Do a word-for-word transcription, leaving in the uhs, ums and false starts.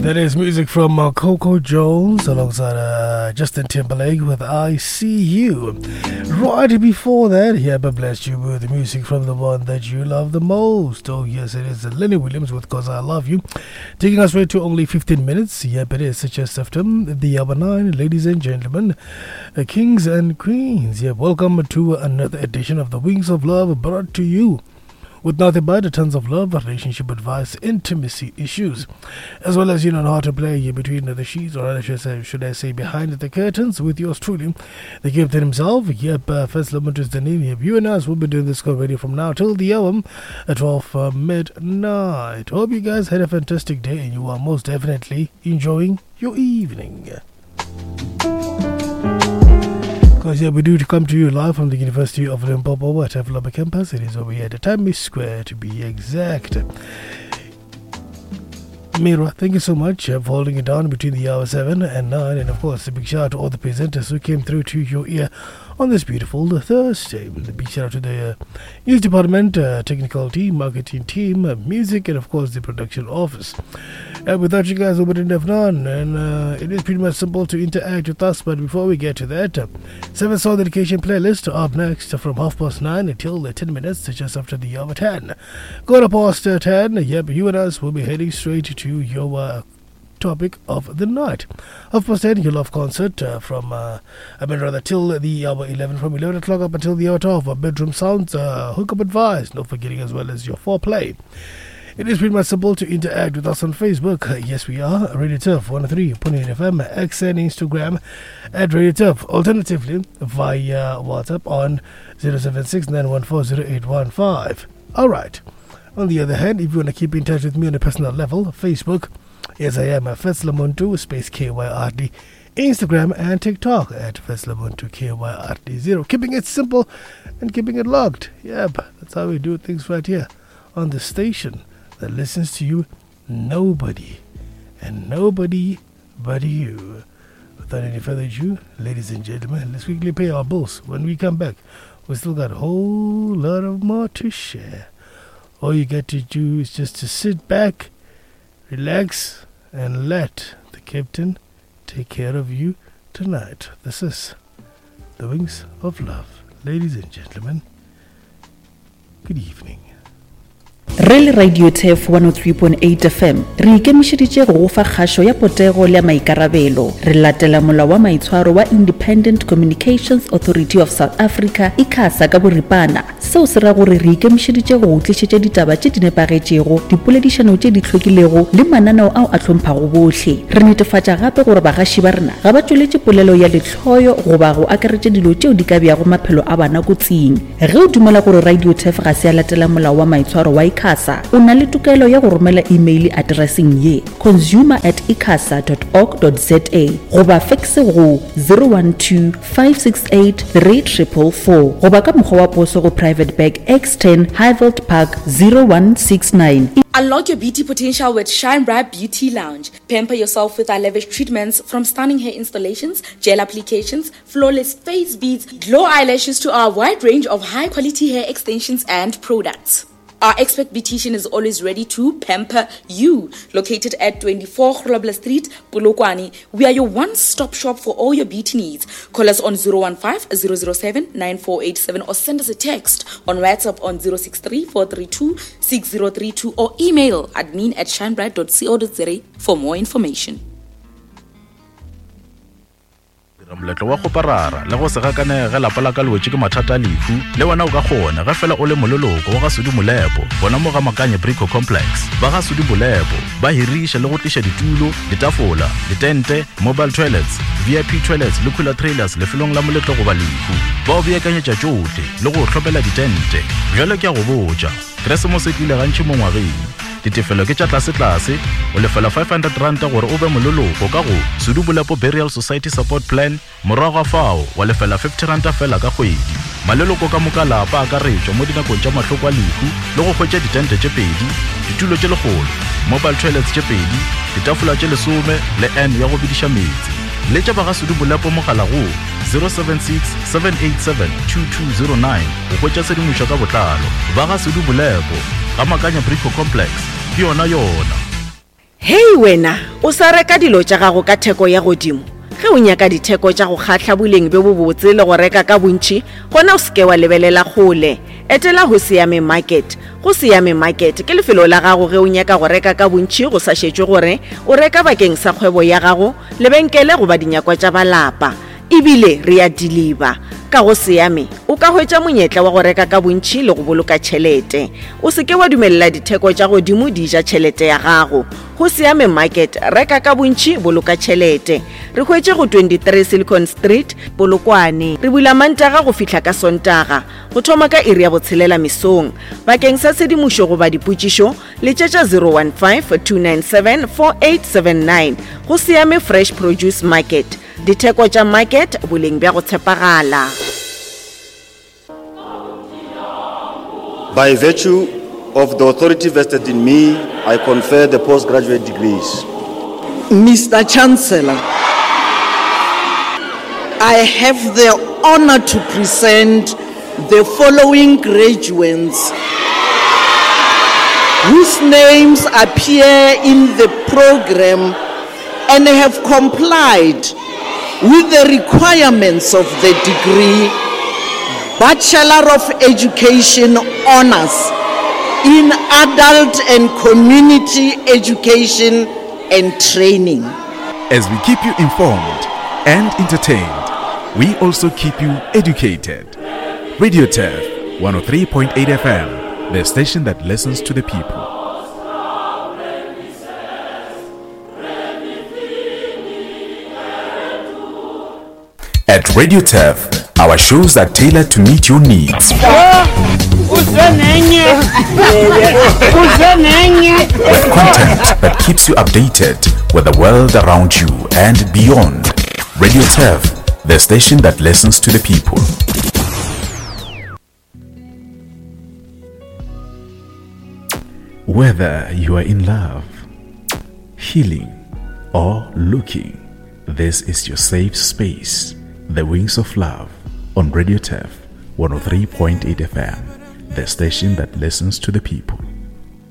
That is music from uh, Coco Jones alongside uh, Justin Timberlake with I See You. Right before that, yeah, but blessed you with the music from the one that you love the most. Oh, yes, it is Lenny Williams with Cause I Love You. Taking us right to only fifteen minutes. Yep, it is just after the hour nine, ladies and gentlemen, uh, kings and queens. Yep, welcome to another edition of the Wings of Love brought to you with nothing but tons of love, relationship advice, intimacy issues, as well as you know how to play between the sheets, or should I say, should I say behind the curtains, with yours truly, the Captain himself. Yep, uh, First Lamont is the name. Yep, you and us will be doing this already from now till the hour at twelve uh, midnight. Hope you guys had a fantastic day and you are most definitely enjoying your evening. Because yeah, we do come to you live from the University of Limpopo at Avlaba campus. It is over here at Tammy Square to be exact. Mira, thank you so much uh, for holding it down between the hour seven and nine. And of course, a big shout out to all the presenters who came through to your ear on this beautiful Thursday. A big shout out to the uh, news department, uh, technical team, marketing team, uh, music, and of course the production office. And without you guys, we wouldn't have none. And uh, it is pretty much simple to interact with us. But before we get to that, uh, seven song dedication playlist up next from half past nine until uh, ten minutes, just after the hour ten. Going past uh, ten, yep, you and us will be heading straight to your uh, topic of the night. Half past ten, your love concert uh, from, uh, I mean rather, till the hour eleven, from eleven o'clock up until the hour twelve. Uh, bedroom sounds, uh, hookup advice, no forgetting as well as your foreplay. It is pretty much simple to interact with us on Facebook. Uh, yes, we are Radio Turf one oh three point eight F M, X and Instagram at Radio Turf. Alternatively, via WhatsApp on zero seven six nine one four zero eight one five. Alright. On the other hand, if you want to keep in touch with me on a personal level, Facebook, yes, I am at Fetslamuntu, space K Y R D. Instagram and TikTok at Fetslamuntu, K Y R D zero. Keeping it simple and keeping it logged. Yep, that's how we do things right here on the station that listens to you, nobody, and nobody but you. Without any further ado, ladies and gentlemen, let's quickly pay our bills. When we come back, we still got a whole lot of more to share. All you got to do is just to sit back, relax, and let the captain take care of you tonight. This is the Wings of Love. Ladies and gentlemen, good evening. Rele Radio Turf one oh three point eight F M re ikemišeditše go fa kgašo ya potego le maikarabelo. Re latela molao wa maitshwaro wa Independent Communications Authority of South Africa I C A S A ka boripana. Seo se ra gore re ikemišeditše go tlišetša ditaba tše di nepagetšego, dipoledišano tše di hlwekilego le mananeo ao a hlomphang bohle. Re netefatša gape gore bagaši ba rena ga ba tšweletše polelo ya lehloyo goba go akaretša dilo tšeo di ka beago maphelo a bana kotsing. Ge o dumela gore Radio Turf ga se a latela molao wa maitshwaro wa I C A S A, o na le tokelo ya go romela email addressing ye consumer at icasa dot org dot za goba faxe go zero one two five six eight three four four four goba ka mokgwa wa poso go Private Bag X ten Highveld Park zero one six nine. Unlock your beauty potential with Shine Bright Beauty Lounge. Pamper yourself with our lavish treatments, from stunning hair installations, gel applications, flawless face beads, glow eyelashes to our wide range of high-quality hair extensions and products. Our expert beautician is always ready to pamper you. Located at twenty-four Grobler Street, Polokwane, we are your one-stop shop for all your beauty needs. Call us on zero one five zero zero seven nine four eight seven or send us a text on WhatsApp on zero six three four three two six zero three two or email admin at shinebright dot co dot za for more information. Moletlo wa go parara le go se gakane ge lapa la ka lwetse ke mathata lefu le wena o ka gona ga fela o le mololoko wa ga Sudi Molepo bona mo ga Makanye Brico Complex ba ga Sudi Molepo ba hirisha le go tlisha ditulo ditafola ditente mobile toilets V I P toilets le cooler trailers le felong la moletlo go ba lefu ba o beakanyetša tšohle le go tlhopela ditente jalo ke a go botša Christmas e tlile gantši mo ngwageng ditefelo ke tša tlase-tlase o lefela five hundred rand gore o be mololoko ka go Sudi Molepo Burial Society Support Plan morago fao wa lefela fifty rand fela ka kgwedi maleloko ka moka lapa a ka retšwa mo dinakong tša mahloko a lefu le go hwetša ditente tše pedi ditulo tše legolo mobile toilets tše pedi ditafola tše lesome le n ya go bediša metsi le tša ba ga Sudi Molepo mogala go zero seven six seven eight seven two two zero nine go hwetša sedimošo ka botlalo ba ga Sudi Molepo ga Makanye Brico Complex ke yona yona. Hey wena, o sa reka dilo tša gago ka theko ya godimo. Ge o nyaka ditheko tša go kgatla boleng be bo botse le go reka ka bontši, gona o seke wa lebelela kgole. Etela go Siame Market. Go Siame Market ke lefelo la gago ge o nyaka go reka ka bontši go sa šetšwe gore o reka bakeng sa kgwebo ya gago, lebenkele goba dinyakwa tša balapa. Ebile re a deliver. Ka go Siame, o ka hwetša monyetla wa go reka ka bontši le go boloka tšhelete. O seke wa dumelela ditheko tša godimo di ja tšhelete ya gago. Go Siame Market, reka ka bontši, boloka tšhelete. Re hwetše go twenty-three Silicon Street, Polokwane. Re bula Mantaga go fihla ka Sontaga, go thoma ka iri ya botshelela mesong. Bakeng sa tshedimušo goba dipotšišo, letšetša zero one five two nine seven four eight seven nine. Go Siame Fresh Produce Market. Ditheko tša market, boleng bja go tshepagala. By virtue of the authority vested in me, I confer the postgraduate degrees. Mister Chancellor, I have the honor to present the following graduates whose names appear in the program and have complied with the requirements of the degree Bachelor of Education Honors in Adult and Community Education and Training. As we keep you informed and entertained, we also keep you educated. Radio T E F one oh three point eight F M, the station that listens to the people. At Radio T E F, our shows are tailored to meet your needs. With content that keeps you updated with the world around you and beyond. Radio T E F, the station that listens to the people. Whether you are in love, healing, or looking, this is your safe space. The Wings of Love on Radio T E F one oh three point eight F M, the station that listens to the people.